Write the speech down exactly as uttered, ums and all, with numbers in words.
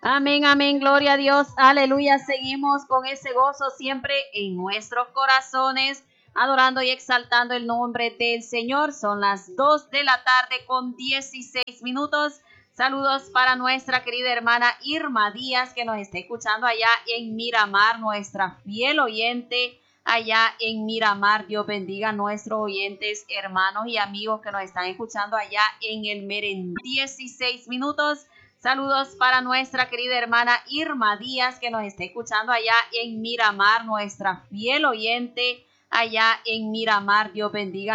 Amén, amén, gloria a Dios, aleluya. Seguimos con ese gozo siempre en nuestros corazones, adorando y exaltando el nombre del Señor. Son las dos de la tarde con dieciséis minutos. Saludos para nuestra querida hermana Irma Díaz, que nos está escuchando allá en Miramar, nuestra fiel oyente allá en Miramar. Dios bendiga a nuestros oyentes, hermanos y amigos que nos están escuchando allá en el Meren. dieciséis minutos. Saludos para nuestra querida hermana Irma Díaz, que nos está escuchando allá en Miramar, nuestra fiel oyente allá en Miramar. Dios bendiga